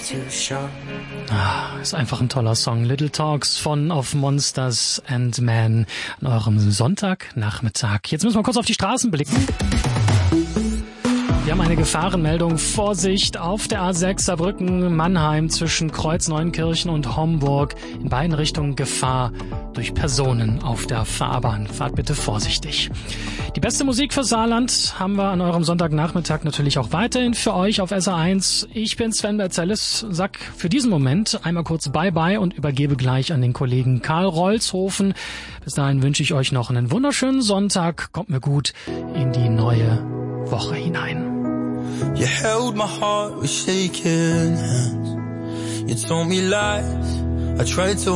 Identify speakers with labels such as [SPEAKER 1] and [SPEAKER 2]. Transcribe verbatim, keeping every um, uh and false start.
[SPEAKER 1] Ah, ist einfach ein toller Song. Little Talks von Of Monsters and Men an eurem Sonntagnachmittag. Jetzt müssen wir kurz auf die Straßen blicken. Wir haben eine Gefahrenmeldung. Vorsicht auf der A sechs Saarbrücken-Mannheim zwischen Kreuzneunkirchen und Homburg. In beiden Richtungen Gefahr durch Personen auf der Fahrbahn. Fahrt bitte vorsichtig. Die beste Musik für Saarland haben wir an eurem Sonntagnachmittag natürlich auch weiterhin für euch auf S R eins. Ich bin Sven Berzellis, sag für diesen Moment einmal kurz Bye-bye und übergebe gleich an den Kollegen Karl Rolzhofen. Bis dahin wünsche ich euch noch einen wunderschönen Sonntag. Kommt mir gut in die neue Woche hinein.
[SPEAKER 2] You held my heart with shaking hands. You told me lies. I tried to